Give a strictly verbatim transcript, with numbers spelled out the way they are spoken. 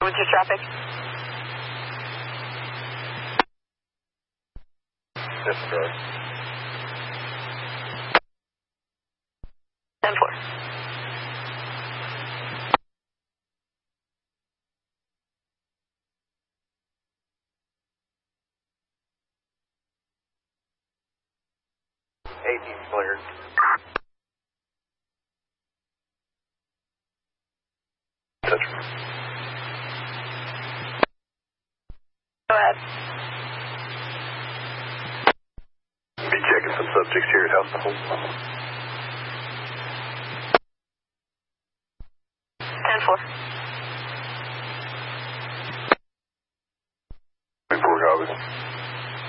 What's your traffic? Yes, sir. ten four. eighteen cleared. Touch. Go ahead. Be checking some subjects here at House the Home. ten four.